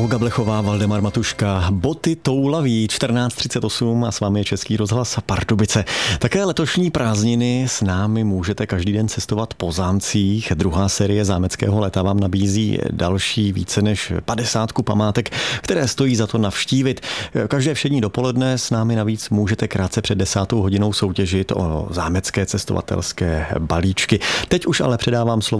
Olga Blechová, Valdemar Matuška, Boty toulaví, 14:38 a s vámi je Český rozhlas Pardubice. Také letošní prázdniny s námi můžete každý den cestovat po zámcích. Druhá série zámeckého léta vám nabízí další více než 50 památek, které stojí za to navštívit. Každé všední dopoledne s námi navíc můžete krátce před 10. hodinou soutěžit o zámecké cestovatelské balíčky. Teď už ale předávám slovo